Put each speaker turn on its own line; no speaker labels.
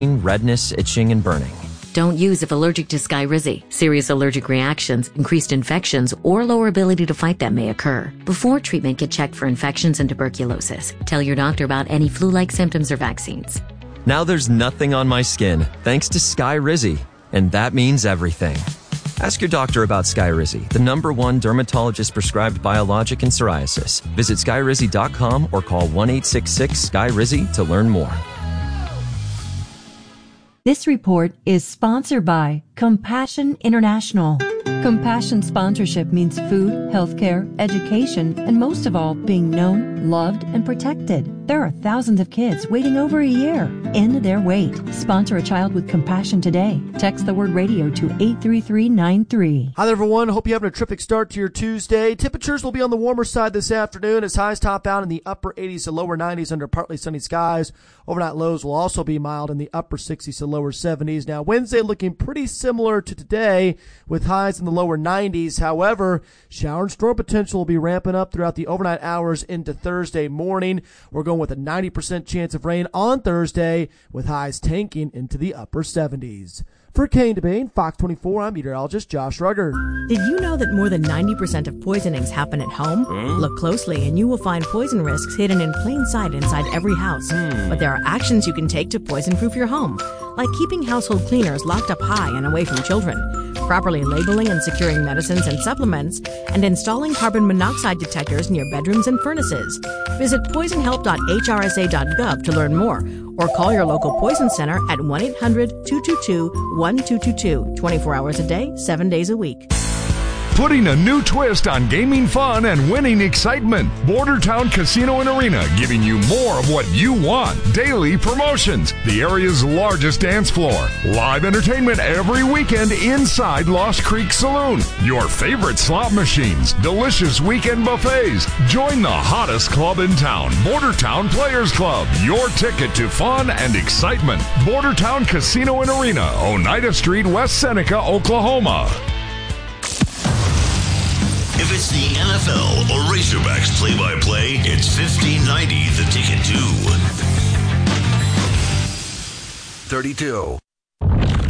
redness, itching, and burning.
Don't use if allergic to Skyrizi. Serious allergic reactions, increased infections, or lower ability to fight them may occur. Before treatment, get checked for infections and tuberculosis. Tell your doctor about any flu-like symptoms or vaccines.
Now there's nothing on my skin, thanks to Skyrizi, and that means everything. Ask your doctor about Skyrizi, the #1 dermatologist-prescribed biologic in psoriasis. Visit Skyrizi.com or call 1-866-SKYRIZI to learn more.
This report is sponsored by Compassion International. Compassion sponsorship means food, healthcare, education, and most of all, being known, loved, and protected. There are thousands of kids waiting over a year. End their wait. Sponsor a child with compassion today. Text the word radio to 83393.
Hi there, everyone. Hope you're having a terrific start to your Tuesday. Temperatures will be on the warmer side this afternoon as highs top out in the upper 80s to lower 90s under partly sunny skies. Overnight lows will also be mild in the upper 60s to lower 70s. Now, Wednesday looking pretty similar to today with highs in the lower 90s. However, shower and storm potential will be ramping up throughout the overnight hours into Thursday morning. We're going with a 90% chance of rain on Thursday with highs tanking into the upper 70s. For Kane DeBane, Fox 24, I'm meteorologist Josh Rugger.
Did you know that more than 90% of poisonings happen at home? Look closely and you will find poison risks hidden in plain sight inside every house. But there are actions you can take to poison-proof your home, like keeping household cleaners locked up high and away from children, properly labeling and securing medicines and supplements, and installing carbon monoxide detectors near bedrooms and furnaces. Visit poisonhelp.hrsa.gov to learn more, or call your local poison center at 1-800-222-1222, 24 hours a day, 7 days a week.
Putting a new twist on gaming fun and winning excitement. Bordertown Casino and Arena, giving you more of what you want. Daily promotions, the area's largest dance floor. Live entertainment every weekend inside Lost Creek Saloon. Your favorite slot machines, delicious weekend buffets. Join the hottest club in town, Bordertown Players Club. Your ticket to fun and excitement. Bordertown Casino and Arena, Oneida Street, West Seneca, Oklahoma.
If it's the NFL or Razorbacks play-by-play, it's 1590 The Ticket too.
32.